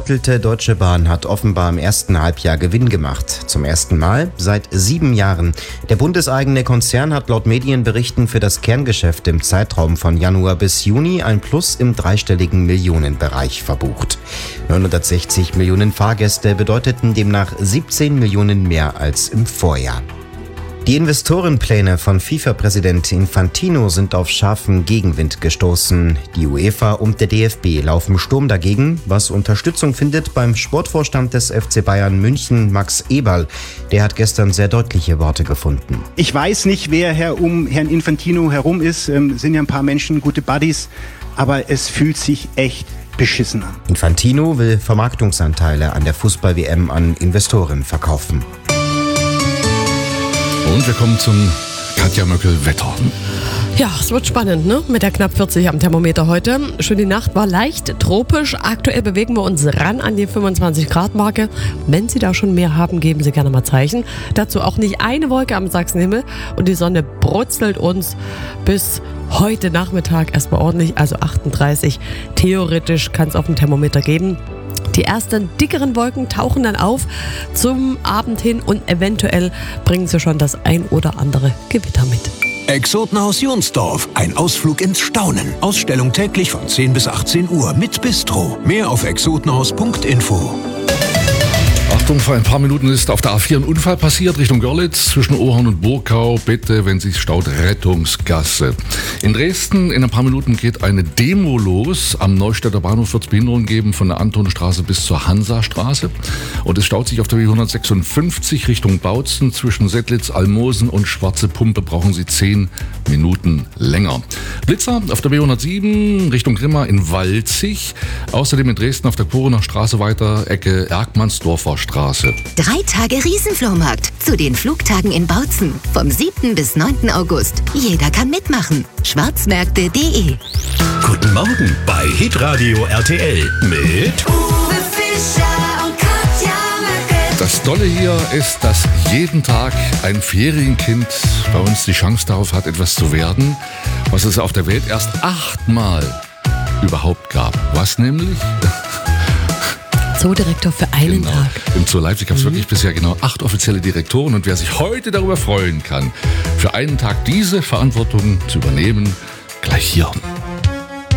gebeutelte Deutsche Bahn hat offenbar im ersten Halbjahr Gewinn gemacht. Zum ersten Mal seit 7 Jahren. Der bundeseigene Konzern hat laut Medienberichten für das Kerngeschäft im Zeitraum von Januar bis Juni ein Plus im dreistelligen Millionenbereich verbucht. 960 Millionen Fahrgäste bedeuteten demnach 17 Millionen mehr als im Vorjahr. Die Investorenpläne von FIFA-Präsident Infantino sind auf scharfen Gegenwind gestoßen. Die UEFA und der DFB laufen Sturm dagegen, was Unterstützung findet beim Sportvorstand des FC Bayern München, Max Eberl. Der hat gestern sehr deutliche Worte gefunden. Ich weiß nicht, wer um Herrn Infantino herum ist. Sind ja ein paar Menschen, gute Buddies. Aber es fühlt sich echt beschissen an. Infantino will Vermarktungsanteile an der Fußball-WM an Investoren verkaufen. Und wir kommen zum Katja Möckel-Wetter. Ja, es wird spannend, ne? Mit der knapp 40 am Thermometer heute. Schon die Nacht war leicht tropisch. Aktuell bewegen wir uns ran an die 25-Grad-Marke. Wenn Sie da schon mehr haben, geben Sie gerne mal Zeichen. Dazu auch nicht eine Wolke am Sachsenhimmel. Und die Sonne brutzelt uns bis heute Nachmittag erstmal ordentlich, also 38. Theoretisch kann es auf dem Thermometer geben. Die ersten dickeren Wolken tauchen dann auf zum Abend hin und eventuell bringen sie schon das ein oder andere Gewitter mit. Exotenhaus Jonsdorf, ein Ausflug ins Staunen. Ausstellung täglich von 10 bis 18 Uhr mit Bistro. Mehr auf exotenhaus.info. Achtung, vor ein paar Minuten ist auf der A4 ein Unfall passiert Richtung Görlitz zwischen Ohorn und Burgau. Bitte, wenn sich staut, Rettungsgasse. In Dresden in ein paar Minuten geht eine Demo los. Am Neustädter Bahnhof wird es Behinderungen geben von der Antonstraße bis zur Hansastraße. Und es staut sich auf der B156 Richtung Bautzen zwischen Settlitz, Almosen und Schwarze Pumpe. Brauchen Sie 10 Minuten länger. Blitzer auf der B107 Richtung Grimma in Walzig. Außerdem in Dresden auf der Korener Straße weiter, Ecke Erkmannsdorfer Straße. 3 Tage Riesenflohmarkt zu den Flugtagen in Bautzen. Vom 7. bis 9. August. Jeder kann mitmachen. Schwarzmärkte.de. Guten Morgen bei Hitradio RTL mit Uwe Fischer und Katja Möckel. Das Tolle hier ist, dass jeden Tag ein Ferienkind bei uns die Chance darauf hat, etwas zu werden, was es auf der Welt erst 8-mal überhaupt gab. Was nämlich? Zoodirektor für einen Tag. Im Zoo Leipzig gab es wirklich bisher genau 8 offizielle Direktoren. Und wer sich heute darüber freuen kann, für einen Tag diese Verantwortung zu übernehmen, gleich hier.